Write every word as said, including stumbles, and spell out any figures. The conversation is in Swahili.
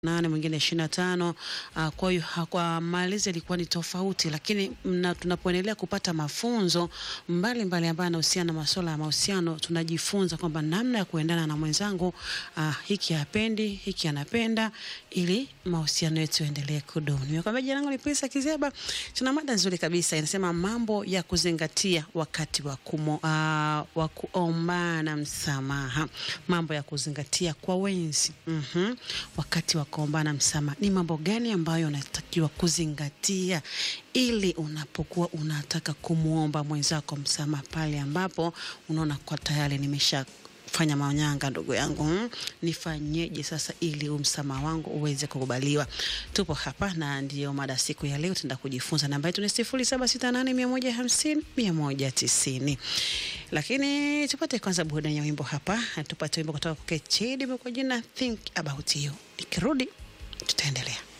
nane mwingine ishirini na tano. Uh, kwa hiyo kwa malezi ilikuwa ni tofauti, lakini mna, tunapoendelea kupata mafunzo mbalimbali ambayo yanahusiana na masuala ya mahusiano, tunajifunza kwamba namna ya kuendana na mwenzangu, uh, hiki hapendi, hiki anapenda, ili mahusiano yetu yaendelee kudumu. Nimekwambia jina langu ni Prince Kizeba. Tuna mada nzuri kabisa inasema mambo ya kuzingatia wakati wa kumo, uh, wa kuombana msamaha. Mambo ya kuzingatia kwa wenzi. Mhm. Wakati wa kuombana msamaha ni mambo gani ambayo unatakiwa kuzingatia ili unapokuwa unataka kumuomba mwenzako msamaha pale ambapo unaona kwa tayari nimesha fanya manyanga ndugu yangu, hmm? Nifanyeje sasa ili umsamaha wangu uweze kukubaliwa? Tupo hapa na ndio mada siku ya leo, tutaenda kujifunza. Namba yetu ni sifuri saba sita nane mia moja hamsini mia moja tisini. Lakini tupate kwanza burudani ya wimbo hapa. Tupate wimbo kutoka kwa Chidi kwa jina Think About You. Nikirudi tutaendelea.